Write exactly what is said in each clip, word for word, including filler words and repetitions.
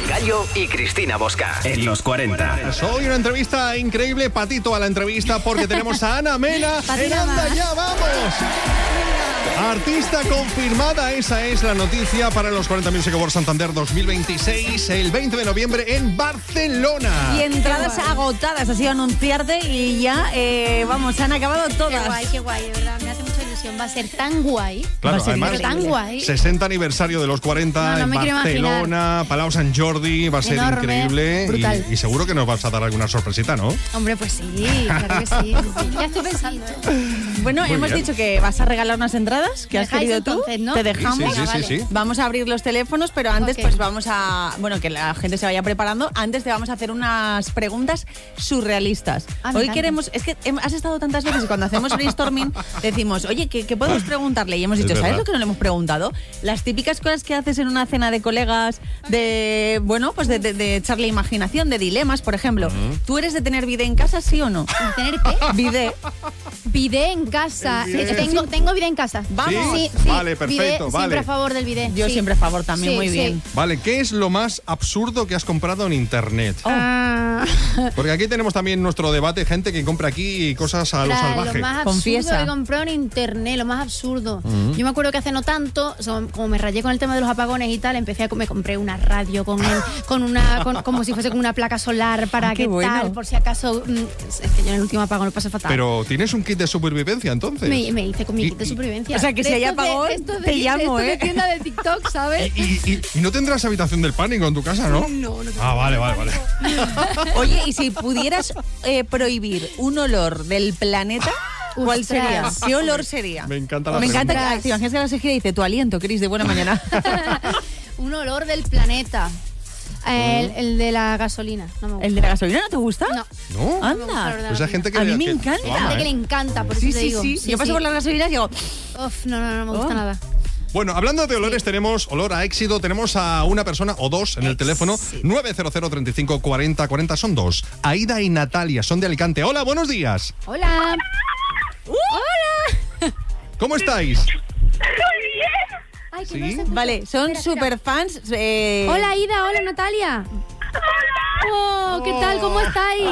Gallo y Cristina Bosca en los cuarenta. Hoy una entrevista increíble, patito a la entrevista, porque tenemos a Ana Mena en Anda Ya Vamos. Artista confirmada, esa es la noticia para los cuarenta Music Awards Santander dos mil veintiséis, el veinte de noviembre en Barcelona. Y entradas agotadas, ha sido anunciarte y ya, eh, vamos, se han acabado todas. Qué guay, qué guay, de verdad, me hace mucha ilusión. Va a ser tan guay. Claro, Va a ser además, pero tan guay. sesenta aniversario de los cuarenta No, no en me quiero Barcelona, Palau Sant Jordi, va a ser Enorme, increíble. brutal. Y, y seguro que nos vas a dar alguna sorpresita, ¿no? Hombre, pues sí, claro que sí. sí. Ya estoy pensando, ¿eh? Bueno, Muy hemos bien. dicho que vas a regalar unas entradas que ¿Me has dejáis querido tú. entonces, no? Te dejamos. Sí, sí, sí, Venga, sí, vale. sí. Vamos a abrir los teléfonos, pero antes Ok. pues vamos a... Bueno, que la gente se vaya preparando. Antes te vamos a hacer unas preguntas surrealistas. Ah, me Hoy encanta. queremos... Es que hem- has estado tantas veces y cuando hacemos brainstorming decimos, oye, ¿qué, qué podemos preguntarle? Y hemos Es dicho, ¿sabes verdad. lo que no le hemos preguntado? Las típicas cosas que haces en una cena de colegas, de... Bueno, pues de, de, de echarle imaginación, de dilemas, por ejemplo. ¿Tú eres de tener bidet en casa, sí o no? ¿Tener qué? Bidet. Bidet en casa. El bidet. Eh, Tengo, tengo bidet en casa. Vamos. Sí, Sí, sí. vale, perfecto, Bidet, vale. Siempre a favor del bidet. Yo sí. siempre a favor también, Sí, muy sí. bien. Vale, ¿qué es lo más absurdo que has comprado en internet? Ah, Porque aquí tenemos también nuestro debate, gente que compra aquí cosas a lo Ostras, salvaje. Lo más absurdo Confiesa. que compré en internet, lo más absurdo. Yo me acuerdo que hace no tanto, o sea, como me rayé con el tema de los apagones y tal, empecé a me compré una radio con el, con una con- como si fuese con una placa solar para Ah, qué que bueno. tal, por si acaso mm, es que yo en el último apagón lo pasé fatal. Pero ¿tienes un kit de supervivencia entonces? me, me hice con mi Y- kit de y- supervivencia. O sea, que De si hay estos de- apagón, de estos de- te llamo, de estos ¿eh? de tienda de TikTok, ¿sabes? Y, y- y no tendrás habitación del pánico en tu casa, ¿no? No, no tengo. Ah, vale, vale, vale. Oye, y si pudieras eh, prohibir un olor del planeta, ¿cuál Ostras. sería? ¿Qué olor sería? Me encanta la Me encanta pregunta. que te imaginas que la Sergio dice tu aliento, Cris, de buena mañana. Un olor del planeta. El, el de la gasolina. No me gusta. ¿El de la gasolina no te gusta? No. ¿No? Anda. No me gusta el olor de la Pues hay gente que... A mí me que encanta. lo Hay ama, gente que ¿eh? le encanta, por eso Sí, te sí, digo. sí. Yo paso sí. por las gasolinas y digo, Uf, no, no, no me gusta Oh. nada. Bueno, hablando de olores, tenemos olor a éxito. Tenemos a una persona o dos en el teléfono. nueve cero cero, treinta y cinco, cuarenta, cuarenta. Son dos. Aida y Natalia, son de Alicante. Hola, buenos días. Hola. Hola. ¿Cómo estáis? Ay, que ¿Sí? no se escucha. vale, son Espera, espera. super fans. Eh, Hola, Ida. Hola, Natalia. Oh, ¿qué tal? ¿Cómo estáis?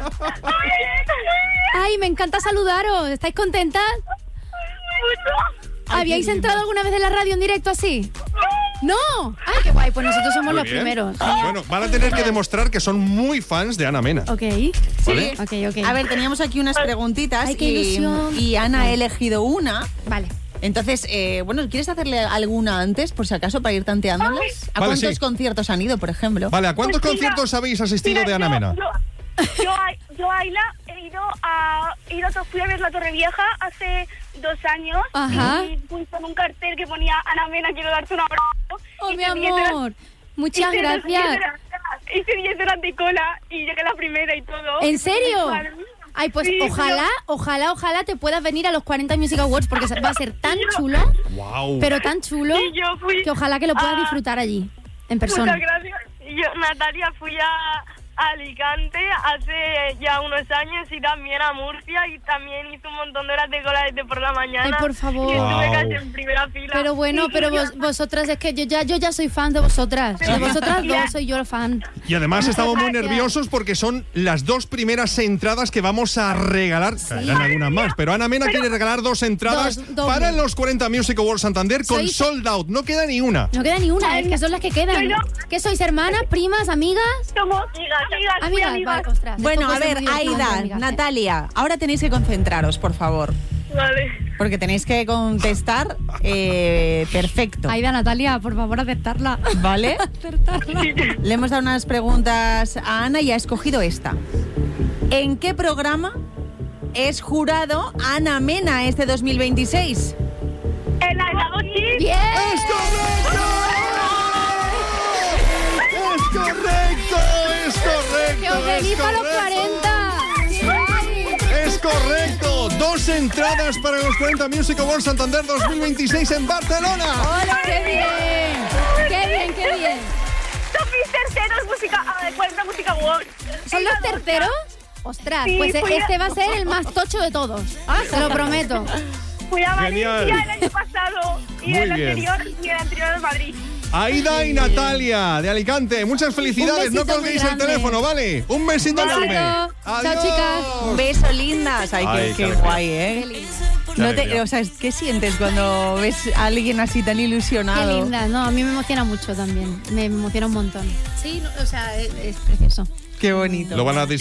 Ay, me encanta saludaros. ¿Estáis contentas? ¿Habíais entrado alguna vez en la radio en directo así? ¡No! ¡Ay, qué guay! Pues nosotros somos Muy los bien. primeros. Bueno, van a tener que demostrar que son muy fans de Ana Mena. Ok. ¿Vale? Ok, ok. A ver, teníamos aquí unas preguntitas Ay, qué y, ilusión. y Ana ha elegido una. Vale. Entonces, eh, bueno, ¿quieres hacerle alguna antes, por si acaso, para ir tanteándolas? ¿A Vale, cuántos sí. conciertos han ido, por ejemplo? Vale, ¿a cuántos Pues mira, conciertos habéis asistido Mira, de Ana yo- Mena? Yo, yo, a- yo a Ayla he ido a, he ido a to- fui a ver la Torre Vieja hace dos años Ajá. y puse en un cartel que ponía Ana Mena, quiero darte un abrazo. Oh, Y mi hice diez horas- amor. Muchas hice gracias. diez horas- Hice diez horas de cola y llegué la primera y todo. ¿En serio? Vale. Ay, pues Sí, ojalá, ojalá, ojalá te puedas venir a los cuarenta Music Awards porque va a ser tan chulo, Wow. pero tan chulo, Y yo fui que ojalá que lo puedas a- disfrutar allí, en persona. Muchas gracias. Y yo, Natalia, fui a Alicante hace ya unos años y también a Murcia y también hice un montón de horas de cola desde por la mañana. Ay, por favor. Y estuve Wow. casi en primera fila. Pero bueno, Y- pero y yo- vos- vosotras, es que yo ya, yo ya soy fan de vosotras. De vosotras Ya. dos soy yo fan. Y además estamos muy Gracias. nerviosos porque son las dos primeras entradas que vamos a regalar. Caerán algunas más, pero Ana Mena quiere regalar dos entradas Dos, doble. para los cuarenta Music Awards Santander con Sois- sold out. No queda ni una. No queda ni una, es que son las que quedan. Pero- ¿Qué sois, hermanas, primas, amigas? Somos amigas, amigas, muy Amigas, amigas. vale, ostras. esto Bueno, a puede ser ver, muy divertido entre Aida, amigas, ¿eh? Natalia, ahora tenéis que concentraros, por favor. Vale. Porque tenéis que contestar eh, perfecto. Aida, Natalia, por favor, aceptarla. ¿Vale? Acertarla. Le hemos dado unas preguntas a Ana y ha escogido esta. ¿En qué programa es jurado Ana Mena este dos mil veintiséis? El Lago Chip. ¡Bien! ¡Es correcto! ¡Es correcto! ¡Es correcto! ¡Que os es venís a los correcto. cuarenta! ¡Es correcto! Dos entradas para los cuarenta Music Awards Santander dos mil veintiséis en Barcelona. ¡Hola, qué bien! ¡Qué bien, qué bien! Son mis terceros música, ah, cuarenta Música Awards. ¿Son los terceros? Ostras, Sí, pues fui a- este va a ser el más tocho de todos. Te lo prometo. Fui a Valencia Genial. el año pasado y Muy el bien. anterior y el anterior de Madrid. Aida y Natalia, de Alicante. Muchas felicidades. Un No besito colguéis muy el grande. teléfono, ¿vale? Un besito Besito. enorme. Chao, Adiós. chicas. Un beso, lindas. Ay, Ay, qué, qué qué alegría. guay, ¿eh? No te, alegría. o sea, ¿qué sientes cuando ves a alguien así tan Qué ilusionado? linda, no, a mí me emociona mucho también, me emociona un montón. Sí, no, o sea, es, es precioso. Qué bonito. Lo van a